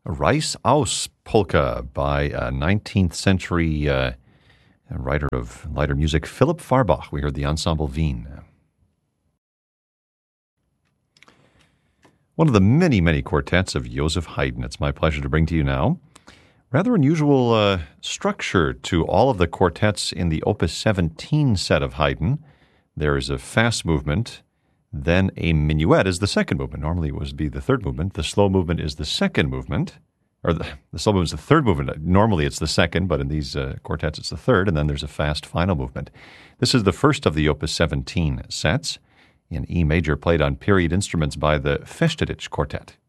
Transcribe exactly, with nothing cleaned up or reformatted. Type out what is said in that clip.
Rice Aus Polka by a nineteenth century uh, writer of lighter music, Philipp Farbach. We heard the Ensemble Wien. One of the many, many quartets of Joseph Haydn. It's my pleasure to bring to you now. Rather unusual uh, structure to all of the quartets in the Opus seventeen set of Haydn. There is a fast movement, then a minuet is the second movement. Normally it would be the third movement. The slow movement is the second movement, or the, the slow movement is the third movement. Normally it's the second, but in these uh, quartets it's the third, and then there's a fast final movement. This is the first of the Opus seventeen sets in E major, played on period instruments by the Festedich Quartet.